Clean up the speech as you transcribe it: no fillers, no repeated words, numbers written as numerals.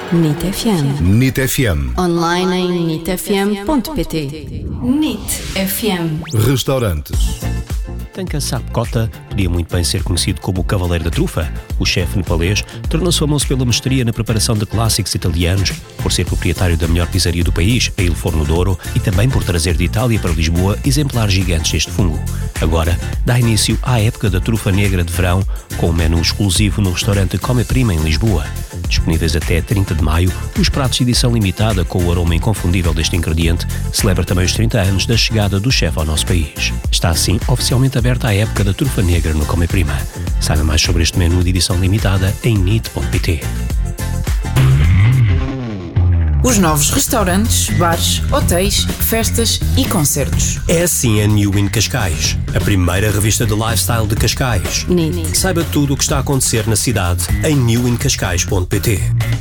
NIT FM. NIT FM. Online em nitfm.pt. NIT FM. Restaurantes. Tankasap Kota podia muito bem ser conhecido como o Cavaleiro da Trufa. O chefe nepalês tornou-se famoso pela mestria na preparação de clássicos italianos, por ser proprietário da melhor pizzaria do país, a Il Forno d'Oro, e também por trazer de Itália para Lisboa exemplares gigantes deste fungo. Agora, dá início à época da trufa negra de verão, com um menu exclusivo no restaurante Come Prima em Lisboa. Disponíveis até 30 de maio, os pratos de edição limitada com o aroma inconfundível deste ingrediente celebra também os 30 anos da chegada do chefe ao nosso país. Está assim oficialmente aberta a época da trufa negra no Come Prima. Saiba mais sobre este menu de edição limitada em nit.pt. Os novos restaurantes, bares, hotéis, festas e concertos. É assim a New in Cascais, a primeira revista de lifestyle de Cascais. NIT. Saiba tudo o que está a acontecer na cidade em newincascais.pt.